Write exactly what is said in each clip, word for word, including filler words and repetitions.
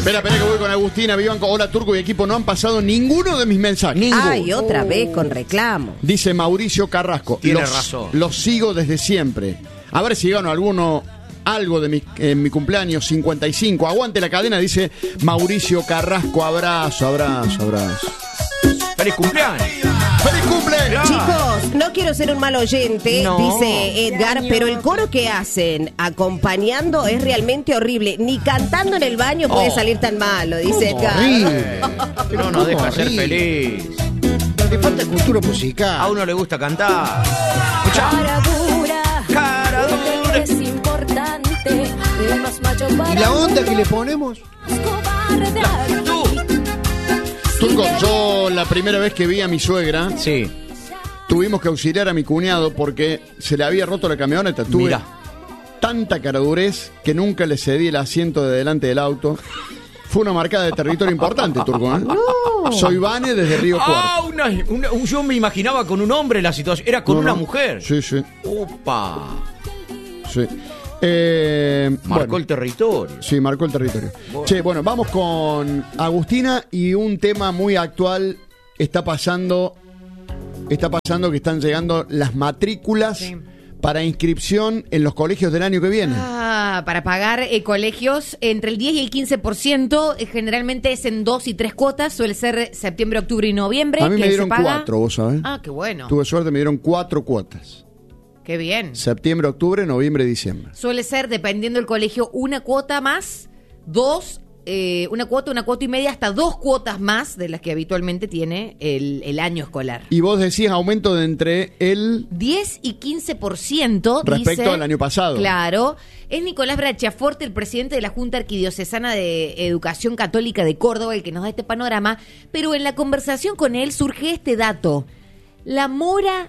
Espera, espera que voy con Agustina, Vivanco. Hola, Turco y equipo, no han pasado ninguno de mis mensajes. Ninguno. Ay, otra oh. vez con reclamo. Dice Mauricio Carrasco. Tiene los, razón. Los sigo desde siempre. A ver si gano alguno, algo de mi, en mi cumpleaños cincuenta y cinco. Aguante la cadena, dice Mauricio Carrasco. Abrazo, abrazo, abrazo. ¡Feliz cumpleaños! ¡Feliz cumpleaños! Chicos, no quiero ser un mal oyente, no. dice Edgar, pero el coro que hacen acompañando es realmente horrible. Ni cantando en el baño puede oh. salir tan malo, dice Edgar. Horrible. No nos deja ser feliz. Le falta cultura musical. A uno le gusta cantar. Escuchá. Cara dura, Cara dura. es importante, más macho para ¿Y la onda que le ponemos? cobarde. Tú. Turco, yo la primera vez que vi a mi suegra, Sí. tuvimos que auxiliar a mi cuñado porque se le había roto la camioneta. Tuve Mirá. tanta caradurez que nunca le cedí el asiento de delante del auto. Fue una marcada de territorio importante, Turco, ¿eh? No. Soy Vane desde Río Cuarto. Ah, una, una, un- yo me imaginaba con un hombre la situación. Era con No, una no. mujer. Sí, sí, Opa. sí. Eh, Marcó bueno. el territorio. Sí, marcó el territorio. Bueno. Che, bueno, vamos con Agustina y un tema muy actual. Está pasando, está pasando que están llegando las matrículas Sí. para inscripción en los colegios del año que viene. Ah, para pagar eh, colegios entre el diez y el quince por ciento, eh, generalmente es en dos y tres cuotas, suele ser septiembre, octubre y noviembre. A mí que me dieron se paga. cuatro, vos sabés. Ah, qué bueno. Tuve suerte, me dieron cuatro cuotas. Qué bien. Septiembre, octubre, noviembre, diciembre. Suele ser, dependiendo del colegio, una cuota más, dos, eh, una cuota, una cuota y media, hasta dos cuotas más de las que habitualmente tiene el, el año escolar. Y vos decís aumento de entre el... diez y quince por ciento Respecto dice, al año pasado. Claro. Es Nicolás Brachiaforte, el presidente de la Junta Arquidiocesana de Educación Católica de Córdoba, el que nos da este panorama. Pero en la conversación con él surge este dato. La mora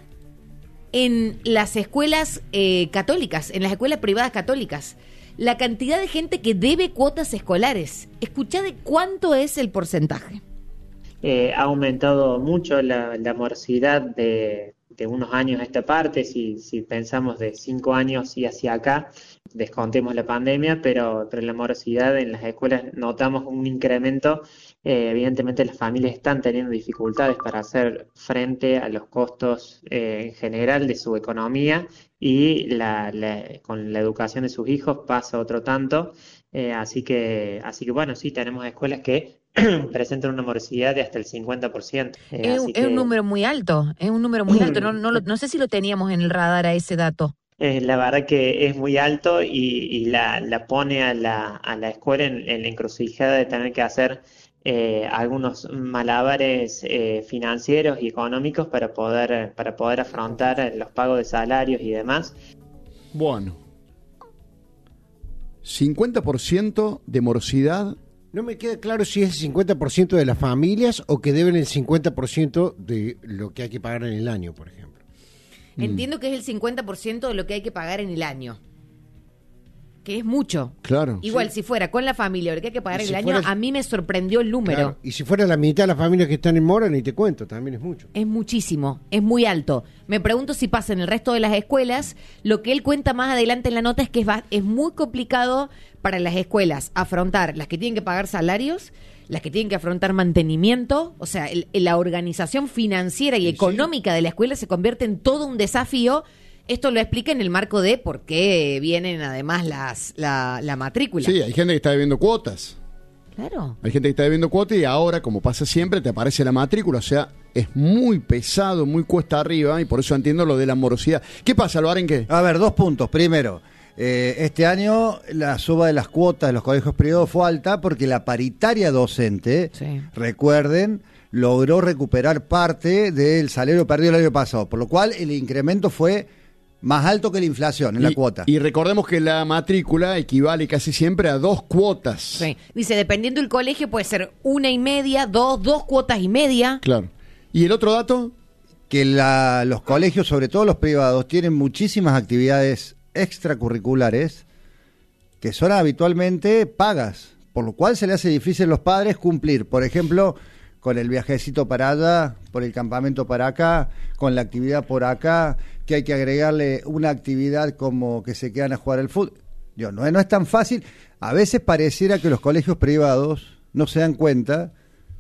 en las escuelas eh, católicas, en las escuelas privadas católicas. La cantidad de gente que debe cuotas escolares. Escuchá de cuánto es el porcentaje. Eh, ha aumentado mucho la, la morosidad de, de unos años a esta parte, si, si pensamos de cinco años y hacia acá, descontemos la pandemia, pero, pero la morosidad en las escuelas notamos un incremento. Eh, evidentemente las familias están teniendo dificultades para hacer frente a los costos eh, en general de su economía y la, la, con la educación de sus hijos pasa otro tanto. Eh, así que, así que bueno, sí, tenemos escuelas que presentan una morosidad de hasta el cincuenta por ciento. Eh, Es, un- así es un que, número muy alto, es un número muy alto. No, no, lo- no sé si lo teníamos en el radar a ese dato. eh, la verdad que es muy alto y, y la, la pone a la, a la escuela en, en la encrucijada de tener que hacer eh, algunos malabares eh, financieros y económicos para poder, para poder afrontar los pagos de salarios y demás. Bueno. cincuenta por ciento de morosidad. No me queda claro si es el cincuenta por ciento de las familias o que deben el cincuenta por ciento de lo que hay que pagar en el año, por ejemplo. Entiendo que es el cincuenta por ciento de lo que hay que pagar en el año. Que es mucho. Claro. Igual, si fuera con la familia lo que hay que pagar Y en si el año, fuera- a mí me sorprendió el número. Claro. Y si fuera la mitad de las familias que están en Mora, ni te cuento, también es mucho. Es muchísimo, es muy alto. Me pregunto si pasa en el resto de las escuelas. Lo que él cuenta más adelante en la nota es que es, va- es muy complicado para las escuelas afrontar las que tienen que pagar salarios, las que tienen que afrontar mantenimiento. O sea, el- la organización financiera y Sí, económica de la escuela se convierte en todo un desafío. Esto lo explica en el marco de por qué vienen además las la, la matrícula. Sí, hay gente que está debiendo cuotas. Claro. Hay gente que está debiendo cuotas y ahora, como pasa siempre, te aparece la matrícula. O sea, es muy pesado, muy cuesta arriba y por eso entiendo lo de la morosidad. ¿Qué pasa, Alvaro? ¿Qué? A ver, dos puntos. Primero, eh, este año la suba de las cuotas de los colegios privados fue alta porque la paritaria docente, Sí. recuerden, logró recuperar parte del salario perdido el año pasado, por lo cual el incremento fue más alto que la inflación en la Y- cuota. Y recordemos que la matrícula equivale casi siempre a dos cuotas. Sí. Dice, dependiendo del colegio puede ser una y media, dos, dos cuotas y media. Claro. ¿Y el otro dato? Que la- los colegios, sobre todo los privados, tienen muchísimas actividades extracurriculares que son habitualmente pagas, por lo cual se le hace difícil a los padres cumplir, por ejemplo, con el viajecito para allá, por el campamento para acá, con la actividad por acá, que hay que agregarle una actividad como que se quedan a jugar el fútbol. Digo, no, es- no es tan fácil. A veces pareciera que los colegios privados no se dan cuenta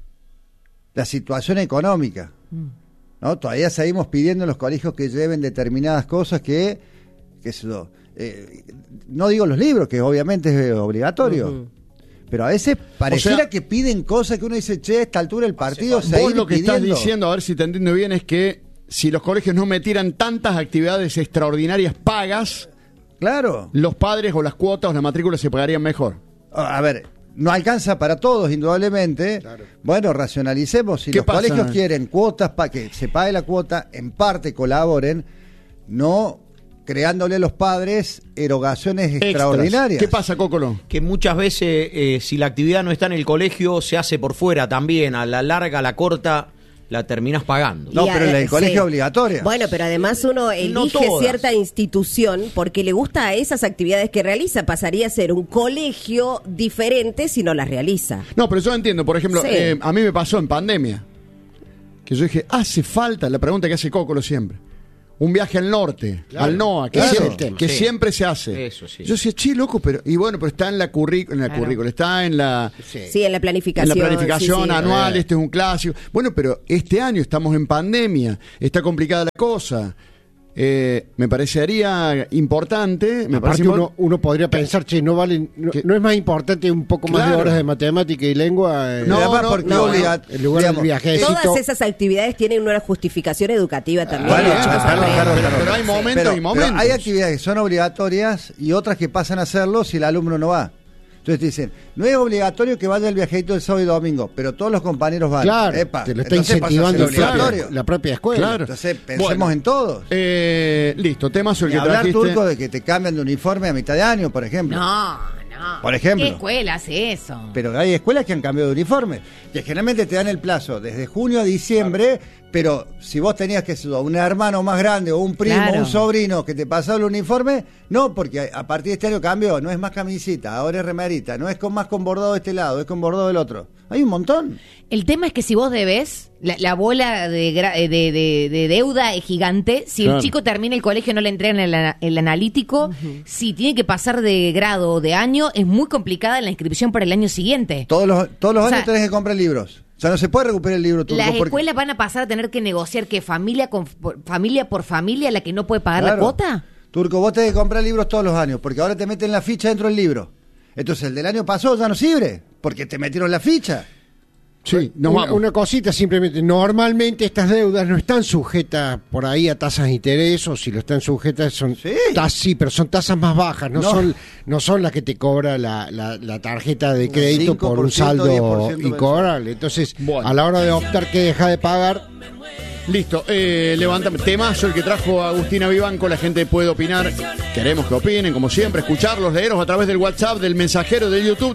la situación económica. ¿No? Todavía seguimos pidiendo en los colegios que lleven determinadas cosas que, que eso, eh, no digo los libros, que obviamente es obligatorio, Ujú. pero a veces pareciera O sea, que piden cosas que uno dice, che, a esta altura del partido Vos seguir lo que pidiendo. estás diciendo, a ver si te entiendo bien, es que si los colegios no metieran tantas actividades extraordinarias pagas, Claro. los padres o las cuotas o las matrículas se pagarían mejor. A ver, no alcanza para todos, indudablemente. Claro. Bueno, racionalicemos. Si ¿Qué los pasa? colegios quieren cuotas para que se pague la cuota, en parte colaboren, no creándole a los padres erogaciones Extras. extraordinarias. ¿Qué pasa, Cócolo? Que muchas veces, eh, si la actividad no está en el colegio, se hace por fuera también. A la larga, a la corta, la terminás pagando. No, Y a- pero en el eh, colegio sí. es obligatoria. Bueno, pero además uno elige todas. cierta institución porque le gusta a esas actividades que realiza. Pasaría a ser un colegio diferente si no las realiza. No, pero yo entiendo, por ejemplo, Sí. eh, a mí me pasó en pandemia, que yo dije, hace falta, la pregunta que hace Cócolo siempre, un viaje al norte, Claro. al NOA, que, Claro. siempre, que Sí. siempre se hace. Eso sí. Yo decía, che, loco, pero, y bueno, pero está en la currícula, en la Claro. currícula, está en la... Sí, en la En planificación. la planificación sí, sí. anual, Eh. este es un clásico. Bueno, pero este año estamos en pandemia, está complicada la cosa. Eh, me parecería importante. Me Aparte parece uno, uno podría pensar, che, no valen, no, que- no es más importante un poco más de Claro. horas de matemática y lengua. eh, No, Y además, no, porque no, obliga- no. en lugar digamos, del viajecito. Todas esas actividades tienen una justificación educativa también. Bueno, los chicos claro, aprenden. claro, pero, claro. pero hay momentos Pero- y pero momentos. hay actividades que son obligatorias y otras que pasan a hacerlo si el alumno no va. Entonces te dicen, no es obligatorio que vaya el viajito el sábado y domingo, pero todos los compañeros van. Claro, Epa, te lo está entonces pasa a ser incentivando el obligatorio. propio- la propia escuela. Claro. Entonces pensemos Bueno. en todos. Eh, listo, temazo el Y que hablar, trajiste. Turco, de que te cambian de uniforme a mitad de año, por ejemplo. No, no. Por ejemplo. ¿Qué escuela hace eso? Pero hay escuelas que han cambiado de uniforme, que generalmente te dan el plazo desde junio a diciembre, pero si vos tenías que ser un hermano más grande o un primo Claro. o un sobrino que te pasaba el uniforme, no, porque a a partir de este año cambió, no es más camisita, ahora es remerita, no es con más con bordado de este lado, es con bordado del otro. Hay un montón. El tema es que si vos debes, la, la bola de, gra- de, de- de deuda es gigante. Si Claro. el chico termina el colegio, no le entregan el, ana- el analítico. Si tiene que pasar de grado o de año, es muy complicada la inscripción para el año siguiente. Todos los, todos los O sea, años tenés que comprar libros. O sea, no se puede recuperar el libro turco. Las porque- escuelas van a pasar a tener que negociar que familia con por- familia por familia la que no puede pagar Claro. la cuota. Turco, vos tenés que comprar libros todos los años, porque ahora te meten la ficha dentro del libro. Entonces el del año pasado ya no sirve, porque te metieron la ficha. Sí, nos una, vamos. una cosita simplemente, normalmente estas deudas no están sujetas por ahí a tasas de interés, o si lo están sujetas son Sí. tas- sí, pero son tasas más bajas, no, No. son no son las que te cobra la, la, la tarjeta de crédito por un cinco por ciento, diez por saldo ciento incobrable. Entonces, Bueno. a la hora de optar que deja de pagar, Listo, eh, levantame. Temazo el que trajo Agustina Vivanco. La gente puede opinar. Queremos que opinen, como siempre, escucharlos, leerlos a través del WhatsApp, del mensajero de YouTube.